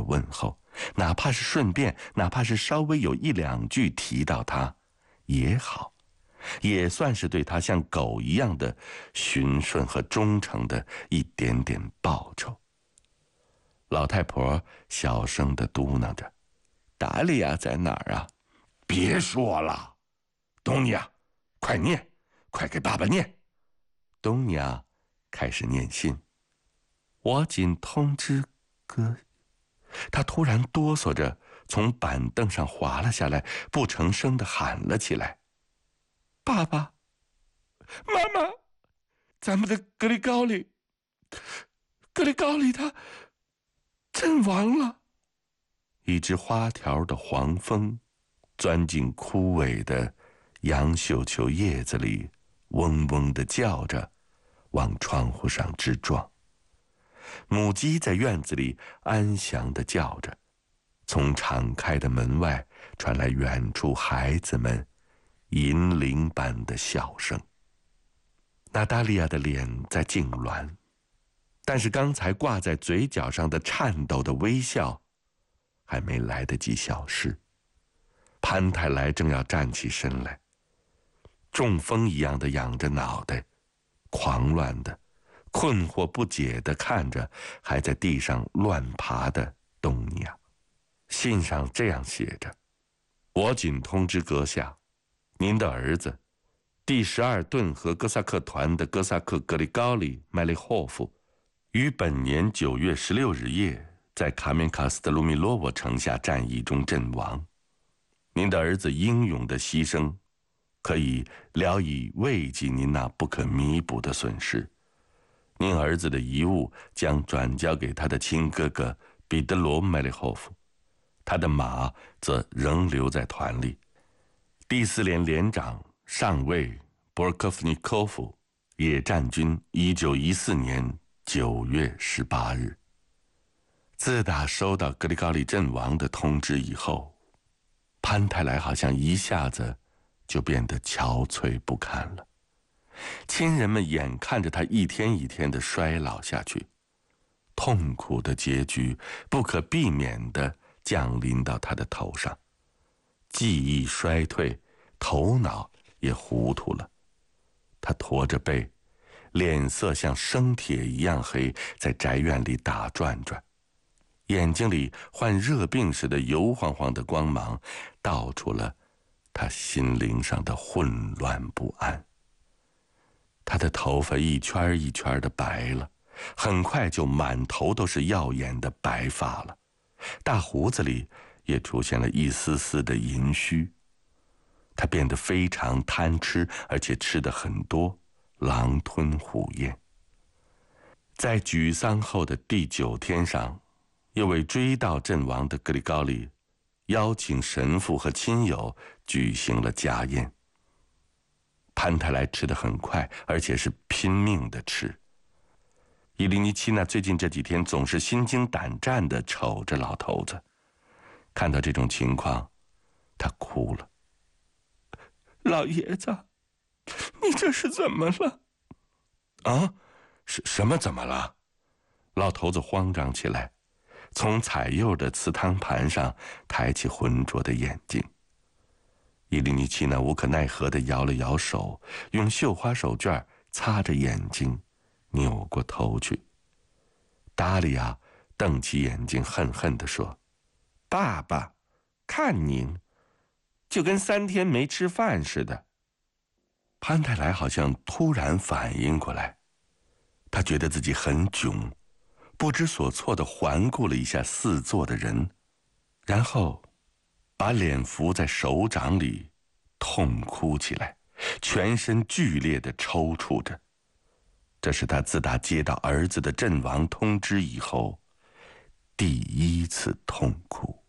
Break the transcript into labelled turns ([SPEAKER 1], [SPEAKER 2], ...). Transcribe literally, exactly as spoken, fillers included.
[SPEAKER 1] 问候，哪怕是顺便，哪怕是稍微有一两句提到他也好，也算是对他像狗一样的驯顺和忠诚的一点点报酬。老太婆小声地嘟囔着：“达利亚在哪儿啊？”“别说了，东尼亚，快念，快给爸爸念。”东尼亚开始念信。我仅通知哥。他突然哆嗦着从板凳上滑了下来，不成声地喊了起来：“爸爸，妈妈，咱们的格里高里，格里高里他阵亡了。”一只花条的黄蜂钻进枯萎的杨绣球叶子里，嗡嗡地叫着，往窗户上直撞。母鸡在院子里安详地叫着，从敞开的门外传来远处孩子们银铃般的笑声。娜达莉亚的脸在痉挛，但是刚才挂在嘴角上的颤抖的微笑还没来得及消失。潘太来正要站起身来，中风一样的仰着脑袋，狂乱的困惑不解地看着还在地上乱爬的东尼亚。信上这样写着：“我仅通知阁下，您的儿子，第十二顿河哥萨克团的哥萨克格里高里麦利霍夫，于本年九月十六日夜在卡面卡斯特鲁米洛沃城下战役中阵亡。您的儿子英勇的牺牲，可以聊以慰藉您那不可弥补的损失。您儿子的遗物将转交给他的亲哥哥彼得罗麦利霍夫，他的马则仍留在团里。第四连连长上尉博尔科夫尼科夫，野战军，一九一四年九月十八日。”自打收到格里高利阵亡的通知以后，潘太来好像一下子就变得憔悴不堪了。亲人们眼看着他一天一天的衰老下去，痛苦的结局不可避免地降临到他的头上。记忆衰退，头脑也糊涂了。他驼着背，脸色像生铁一样黑，在宅院里打转转，眼睛里患热病时的油晃晃的光芒道出了他心灵上的混乱不安。他的头发一圈一圈的白了，很快就满头都是耀眼的白发了，大胡子里也出现了一丝丝的银须。他变得非常贪吃，而且吃得很多，狼吞虎咽。在沮丧后的第九天上，又为追悼阵亡的格里高利邀请神父和亲友举行了家宴。潘太来吃得很快，而且是拼命地吃。伊利尼奇娜最近这几天总是心惊胆战地瞅着老头子，看到这种情况，他哭了。“老爷子，你这是怎么了？”“啊，什什么怎么了？”老头子慌张起来，从彩釉的瓷汤盘上抬起浑浊的眼睛。伊利尼奇娜无可奈何地摇了摇手，用绣花手绢擦着眼睛，扭过头去。达利亚瞪起眼睛，恨恨地说：“爸爸，看您，就跟三天没吃饭似的。”潘太来好像突然反应过来，他觉得自己很窘，不知所措地环顾了一下四座的人，然后把脸伏在手掌里，痛哭起来，全身剧烈地抽搐着。这是他自打接到儿子的阵亡通知以后第一次痛哭。